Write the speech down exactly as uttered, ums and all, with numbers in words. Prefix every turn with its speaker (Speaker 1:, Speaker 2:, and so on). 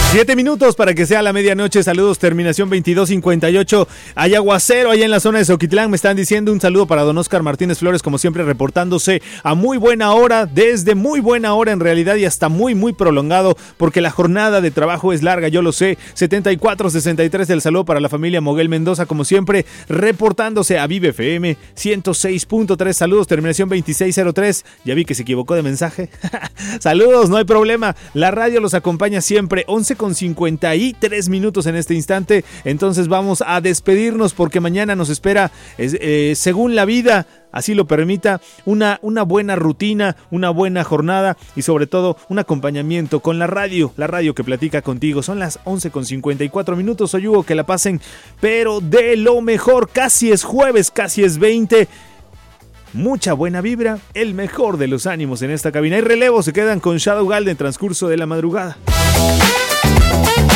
Speaker 1: Siete minutos para que sea la medianoche. Saludos, terminación veintidós cincuenta y ocho. Hay aguacero allá en la zona de Zoquitlán. Me están diciendo un saludo para don Oscar Martínez Flores, como siempre reportándose a muy buena hora, desde muy buena hora en realidad y hasta muy muy prolongado, porque la jornada de trabajo es larga, yo lo sé. setenta y cuatro sesenta y tres, el saludo para la familia Moguel Mendoza, como siempre reportándose a Vive F M ciento seis punto tres. Saludos, terminación veintiséis cero tres. Ya vi que se equivocó de mensaje. Saludos, no hay problema. La radio los acompaña siempre. once con cincuenta y tres minutos en este instante. Entonces vamos a despedirnos porque mañana nos espera, eh, según la vida así lo permita, una, una buena rutina, una buena jornada y sobre todo un acompañamiento con la radio, la radio que platica contigo. Son las once con cincuenta y cuatro minutos. Soy Hugo, que la pasen, pero de lo mejor. Casi es jueves, casi es veinte. Mucha buena vibra, el mejor de los ánimos en esta cabina. Y relevo se quedan con Shadow Gal en transcurso de la madrugada.